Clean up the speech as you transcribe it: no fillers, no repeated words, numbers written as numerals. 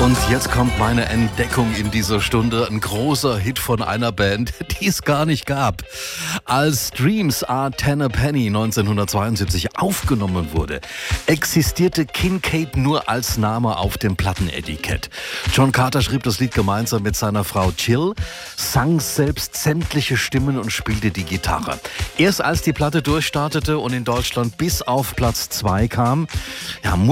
Und jetzt kommt meine Entdeckung in dieser Stunde. Ein großer Hit von einer Band, die es gar nicht gab. Als Dreams Are Ten a Penny 1972 aufgenommen wurde, existierte Kincaid nur als Name auf dem Plattenetikett. John Carter schrieb das Lied gemeinsam mit seiner Frau Jill, sang selbst sämtliche Stimmen und spielte die Gitarre. Erst als die Platte durchstartete und in Deutschland bis auf Platz 2 kam,